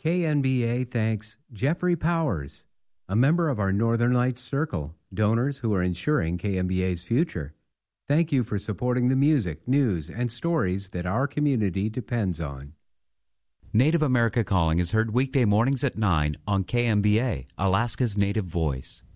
KNBA thanks Jeffrey Powers, a member of our Northern Lights Circle, donors who are ensuring KNBA's future. Thank you for supporting the music, news, and stories that our community depends on. Native America Calling is heard weekday mornings at 9 on KMBA, Alaska's Native Voice.